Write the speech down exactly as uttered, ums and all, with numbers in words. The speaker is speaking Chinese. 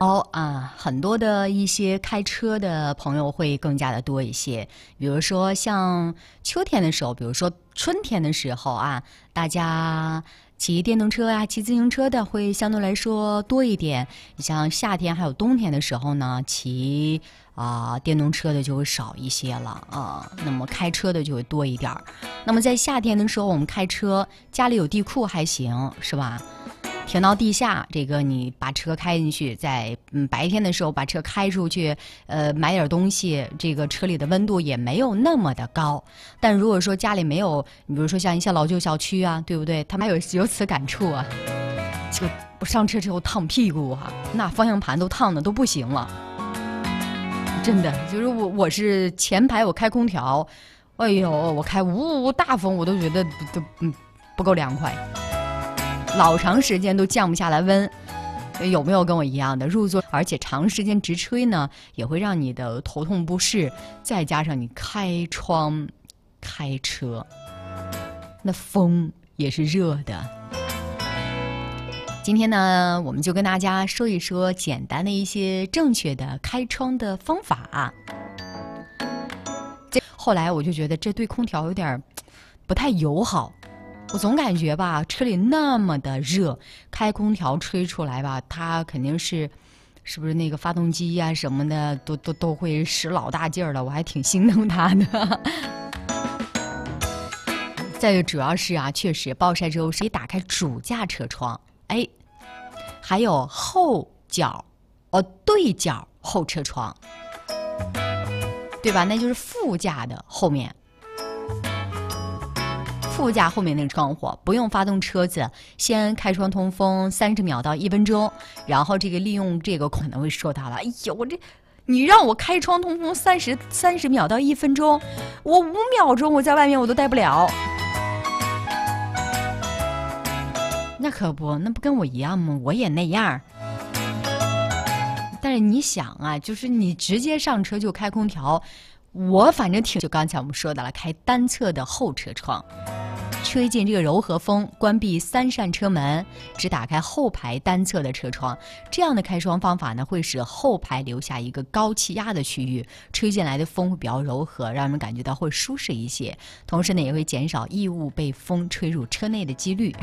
哦啊，很多的一些开车的朋友会更加的多一些，比如说像秋天的时候，比如说春天的时候啊，大家骑电动车啊、骑自行车的会相对来说多一点。你像夏天还有冬天的时候呢，骑啊、电动车的就会少一些了啊，那么开车的就会多一点儿。那么在夏天的时候，我们开车家里有地库还行，是吧？停到地下，这个你把车开进去，在嗯白天的时候把车开出去，呃买点东西，这个车里的温度也没有那么的高。但如果说家里没有，你比如说像一些老旧小区啊，对不对？他们还有有此感触啊，就不上车之后烫屁股哈、啊，那方向盘都烫的都不行了。真的，就是我我是前排我开空调，哎呦，我开呜呜大风，我都觉得都嗯不够凉快。老长时间都降不下来温，有没有跟我一样的入座？而且长时间直吹呢，也会让你的头痛不适，再加上你开窗开车，那风也是热的。今天呢，我们就跟大家说一说简单的一些正确的开窗的方法。后来我就觉得这对空调有点不太友好。我总感觉吧，车里那么的热，开空调吹出来吧，它肯定是，是不是那个发动机呀、啊、什么的，都都都会使老大劲儿了，我还挺心疼它的。再一个主要是啊，确实暴晒之后可以打开主驾车窗，哎，还有后角，哦对角后车窗，对吧？那就是副驾的后面。副驾后面那个窗户不用发动车子，先开窗通风三十秒到一分钟，然后这个利用这个可能会说他了，哎呦我这，你让我开窗通风三十三十秒到一分钟，我五秒钟我在外面我都待不了。那可不，那不跟我一样吗？我也那样。但是你想啊，就是你直接上车就开空调，我反正挺就刚才我们说的了，开单侧的后车窗。吹进这个柔和风，关闭三扇车门，只打开后排单侧的车窗。这样的开窗方法呢，会使后排留下一个高气压的区域，吹进来的风会比较柔和，让人感觉到会舒适一些。同时呢，也会减少异物被风吹入车内的几率。